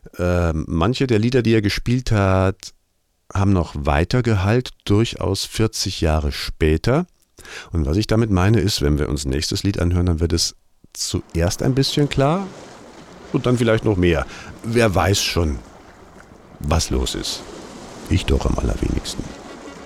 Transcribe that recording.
Manche der Lieder, die er gespielt hat, haben noch weiter Gehalt, durchaus 40 Jahre später. Und was ich damit meine ist, wenn wir uns nächstes Lied anhören, dann wird es zuerst ein bisschen klar und dann vielleicht noch mehr. Wer weiß schon, was los ist. Ich doch am allerwenigsten.